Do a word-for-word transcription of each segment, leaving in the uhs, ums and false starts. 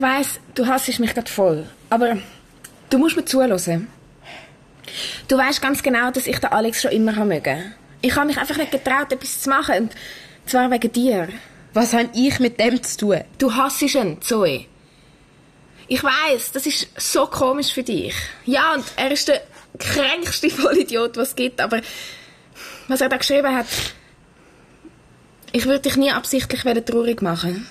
Ich weiss, du hassest mich gerade voll, aber du musst mir zuhören. Du weisst ganz genau, dass ich den Alex schon immer mögen. Ich habe mich einfach nicht getraut, etwas zu machen, und zwar wegen dir. Was habe ich mit dem zu tun? Du hassest ihn, Zoe. Ich weiss, das ist so komisch für dich. Ja, und er ist der kränkste Vollidiot, was es gibt, aber was er da geschrieben hat, ich würde dich nie absichtlich traurig machen.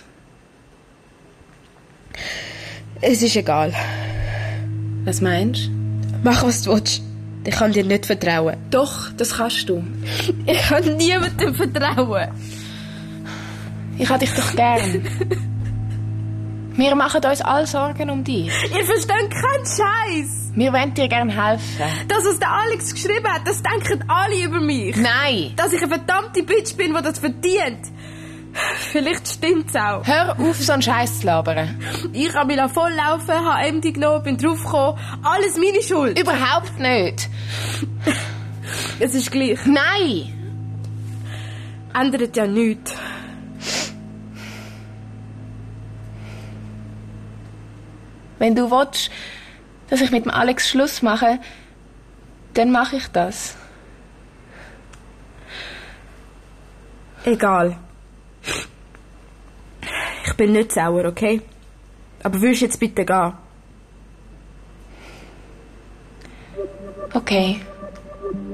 Es ist egal. Was meinst du? Mach, was du willst. Ich kann dir nicht vertrauen. Doch, das kannst du. Ich kann niemandem vertrauen. Ich habe dich doch gern. Wir machen uns alle Sorgen um dich. Ihr versteht keinen Scheiß. Wir wollen dir gerne helfen. Das, was der Alex geschrieben hat, das denken alle über mich. Nein. Dass ich eine verdammte Bitch bin, die das verdient. Vielleicht stimmt's auch. Hör auf, so einen Scheiß zu labern. Ich habe mich volllaufen, habe M D genommen, bin draufgekommen. Alles meine Schuld. Überhaupt nicht. Es ist gleich. Nein. Ändert ja nichts. Wenn du willst, dass ich mit dem Alex Schluss mache, dann mache ich das. Egal. Ich bin nicht sauer, okay? Aber willst du jetzt bitte gehen? Okay.